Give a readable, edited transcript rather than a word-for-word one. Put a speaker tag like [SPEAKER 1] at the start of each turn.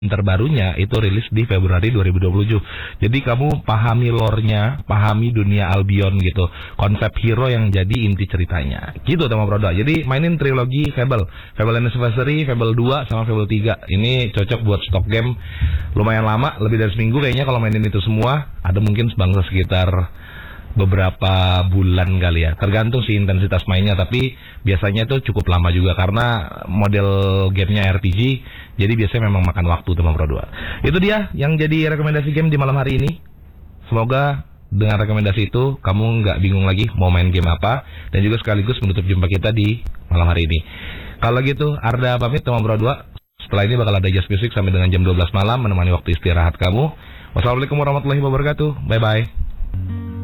[SPEAKER 1] terbarunya itu rilis di Februari 2027. Jadi kamu pahami lore-nya, pahami dunia Albion gitu. Konsep hero yang jadi inti ceritanya. Gitu Tema Proda. Jadi mainin trilogi Fable. Fable Anniversary, Fable 2 sama Fable 3. Ini cocok buat stok game lumayan lama, lebih dari seminggu kayaknya kalau mainin itu semua. Ada mungkin sebangsa sekitar beberapa bulan kali ya, tergantung sih intensitas mainnya, tapi biasanya tuh cukup lama juga karena model gamenya RPG, jadi biasanya memang makan waktu Tema Pro 2. Itu dia yang jadi rekomendasi game di malam hari ini. Semoga dengan rekomendasi itu kamu nggak bingung lagi mau main game apa, dan juga sekaligus menutup jumpa kita di malam hari ini. Kalau gitu Arda pamit Tema Pro 2. Setelah ini bakal ada Just Music sampai dengan jam 12 malam menemani waktu istirahat kamu. Wassalamualaikum warahmatullahi wabarakatuh. Bye bye.